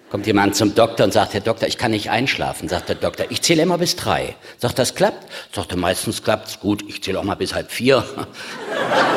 Kommt jemand zum Doktor und sagt, Herr Doktor, ich kann nicht einschlafen. Sagt der Doktor, ich zähle immer bis 3. Sagt, das klappt? Sagt er, meistens klappt's gut, ich zähle auch mal bis halb 4.